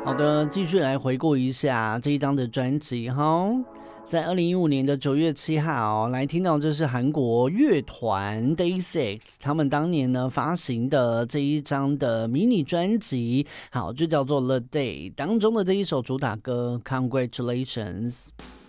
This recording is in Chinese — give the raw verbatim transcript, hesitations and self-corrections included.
好的，继续来回顾一下这一张的专辑哈。在二零一五年的九月七号，来听到这是韩国乐团 Day Six 他们当年呢发行的这一张的迷你专辑，好，就叫做 The Day 当中的这一首主打歌 Congratulations。